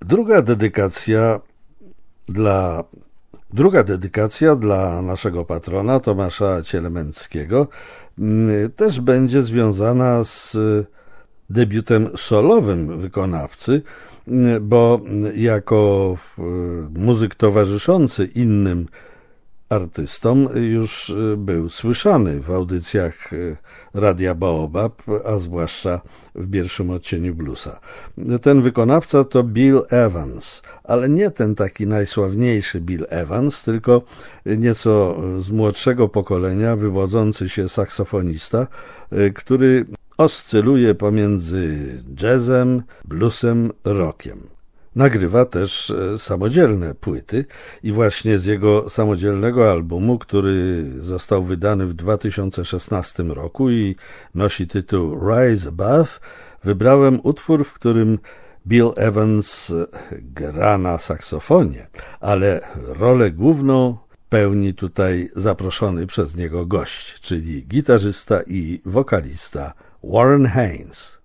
Druga dedykacja dla naszego patrona Tomasza Cielemęckiego też będzie związana z debiutem solowym wykonawcy, bo jako muzyk towarzyszący innym artystom już był słyszany w audycjach Radia Baobab, a zwłaszcza w pierwszym odcieniu bluesa. Ten wykonawca to Bill Evans, ale nie ten taki najsławniejszy Bill Evans, tylko nieco z młodszego pokolenia wywodzący się saksofonista, który oscyluje pomiędzy jazzem, bluesem, rockiem. Nagrywa też samodzielne płyty i właśnie z jego samodzielnego albumu, który został wydany w 2016 roku i nosi tytuł Rise Above, wybrałem utwór, w którym Bill Evans gra na saksofonie, ale rolę główną pełni tutaj zaproszony przez niego gość, czyli gitarzysta i wokalista Warren Haynes.